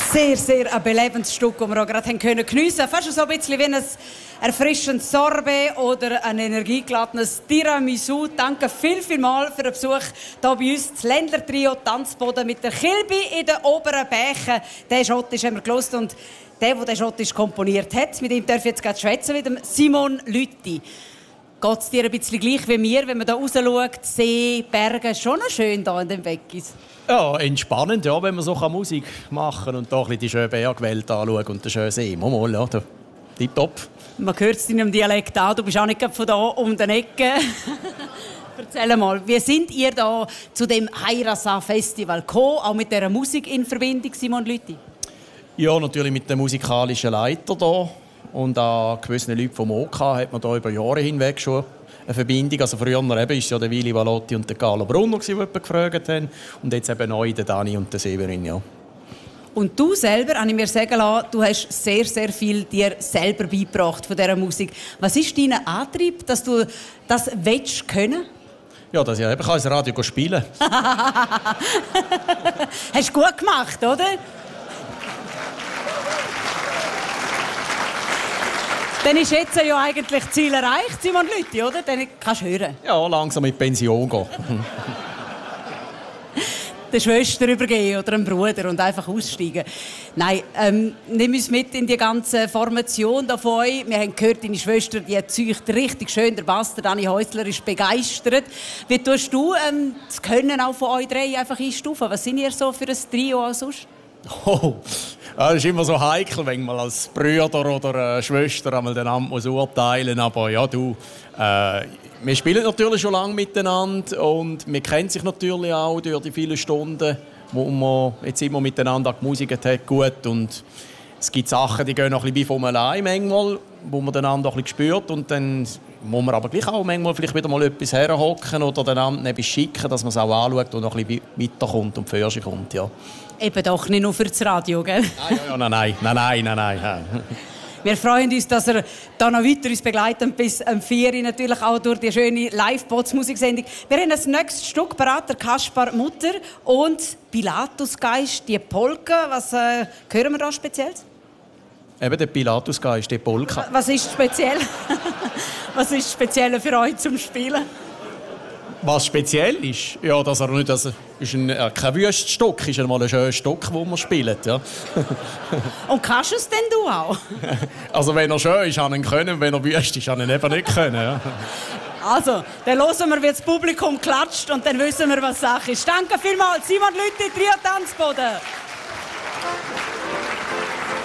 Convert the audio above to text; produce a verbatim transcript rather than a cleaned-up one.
Sehr, sehr ein belebendes Stück, das wir auch gerade geniessen können. Fast so ein bisschen wie ein erfrischendes Sorbet oder ein energiegeladenes Tiramisu. Danke viel, viel mal für den Besuch hier bei uns. Das Ländler-Trio Tanzboden mit der Kilby in den oberen Bächen. Den Schottisch haben wir gehört und der, der den Schottisch komponiert hat, mit ihm darf ich jetzt gerade schwätzen, mit dem Simon Lüthi. Geht es dir ein bisschen gleich wie mir, wenn man hier raus schaut, See, Berge, schon noch schön hier in den Weggis? Ja, entspannend, ja, wenn man so Musik machen kann und da ein bisschen die schöne Bergwelt anschauen und den schönen See. Mal, mal, ja, da. Tipptopp. Man hört es deinem Dialekt an, du bist auch nicht von da um die Ecke. Erzähl mal, wie sind ihr da zu dem Heirasa-Festival gekommen, auch mit dieser Musik in Verbindung, Simon Lüthi? Ja, natürlich mit dem musikalischen Leiter hier und auch gewissen Leuten vom O K hat man da über Jahre hinweg schon eine Verbindung. Also früher war es ja der Willi Valotti und der Carlo Brunner, die jemanden gefragt haben. Und jetzt eben neu der Dani und der Severin, ja. Und du selber, habe ich mir sagen lassen, du hast sehr, sehr viel dir selber beigebracht von dieser Musik. Was ist dein Antrieb, dass du das willst können? Ja, dass ich eben ins Radio spielen kann. Hast du gut gemacht, oder? Dann ist jetzt ja eigentlich das Ziel erreicht, Simon Lüthi, oder? Dann kannst du hören. Ja, langsam in die Pension gehen. Der Schwester übergeben oder einem Bruder und einfach aussteigen. Nein, ähm, nimm uns mit in die ganze Formation davon. Wir haben gehört, deine Schwester die zeugt richtig schön. Der Bass, der Dani Häusler, ist begeistert. Wie tust du ähm, das Können auch von euch drei einfach einstufen? Was sind ihr so für ein Trio auch sonst? Oh, das ist immer so heikel, wenn man als Brüder oder Schwester einmal den Amt muss urteilen. Aber ja, du, äh, wir spielen natürlich schon lange miteinander und wir kennen sich natürlich auch durch die vielen Stunden, wo man jetzt immer miteinander gemusikt hat, gut. Und es gibt Sachen, die gehen noch ein bisschen wie von allein manchmal, wo man den anderen ein bisschen spürt und dann muss man aber gleich auch manchmal vielleicht wieder mal etwas herhocken oder den anderen etwas schicken, dass man es auch anschaut und noch ein bisschen weiterkommt und für sich kommt, ja. Eben doch, nicht nur für das Radio, gell? Nein, ja, nein, nein, nein, nein, nein, nein. Wir freuen uns, dass er da noch weiter uns begleitet bis um vier Uhr natürlich auch durch die schöne Live-Bots-Musiksendung. Wir haben das nächste Stück parat, der Kaspar Mutter und Pilatusgeist, die Polka. Was äh, hören wir da speziell? Eben der Pilatusgeist, die Polka. Was ist speziell? Was ist speziell für euch zum Spielen? Was speziell ist, ja, dass er nicht, dass er ist ein, äh, kein Wüststock, ist einmal ein schöner Stock, den man spielt, ja. Und kannst du es denn du auch? Also wenn er schön ist, habe ich ihn können, wenn er wüst ist, habe ich ihn eben nicht können, ja. Also, dann hören wir, wie das Publikum klatscht und dann wissen wir, was Sache ist. Danke vielmals, Simon Lüthi, Trio Tanzboden.